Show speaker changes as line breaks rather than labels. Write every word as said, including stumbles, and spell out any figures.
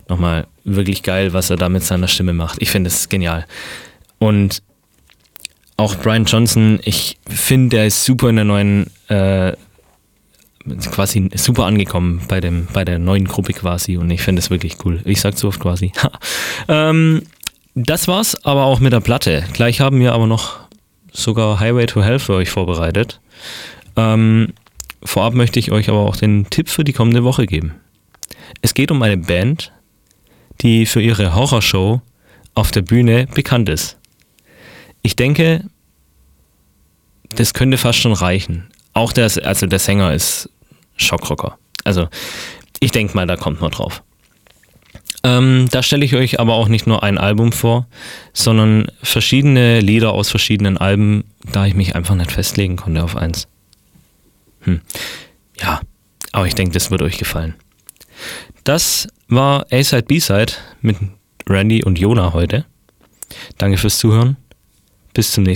nochmal wirklich geil, was er da mit seiner Stimme macht. Ich finde es genial. Und auch Brian Johnson, ich finde, der ist super in der neuen, äh, quasi super angekommen bei dem bei der neuen Gruppe quasi und ich finde es wirklich cool. Ich sag so oft quasi. ähm, das war's aber auch mit der Platte. Gleich haben wir aber noch sogar Highway to Hell für euch vorbereitet. Ähm, vorab möchte ich euch aber auch den Tipp für die kommende Woche geben. Es geht um eine Band, die für ihre Horrorshow auf der Bühne bekannt ist. Ich denke, das könnte fast schon reichen. Auch der, also der Sänger ist Schockrocker. Also ich denke mal, da kommt man drauf. Ähm, da stelle ich euch aber auch nicht nur ein Album vor, sondern verschiedene Lieder aus verschiedenen Alben, da ich mich einfach nicht festlegen konnte auf eins. Hm. Ja, aber ich denke, das wird euch gefallen. Das war A-Side, B-Side mit Randy und Jona heute. Danke fürs Zuhören. Bis zum nächsten Mal.